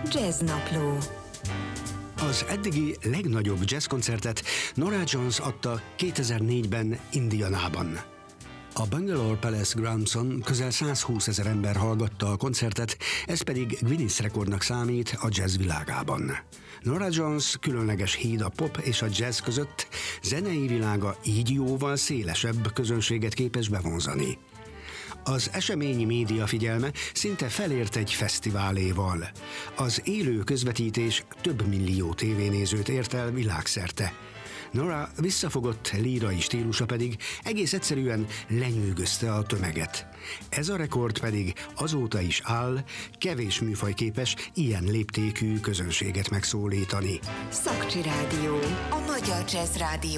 Jazznapló. Az eddigi legnagyobb jazzkoncertet Norah Jones adta 2004-ben Indianában. A Bangalore Palace Groundson közel 120 000 ember hallgatta a koncertet, ez pedig Guinness rekordnak számít a jazz világában. Norah Jones különleges híd a pop és a jazz között, zenei világa így jóval szélesebb közönséget képes bevonzani. Az eseményi média figyelme szinte felért egy fesztiváléval. Az élő közvetítés több millió tévénézőt ért el világszerte. Norah visszafogott lírai stílusa pedig egész egyszerűen lenyűgözte a tömeget. Ez a rekord pedig azóta is áll, kevés műfaj képes ilyen léptékű közönséget megszólítani. Szakcsi Rádió, a Magyar Jazz Rádió.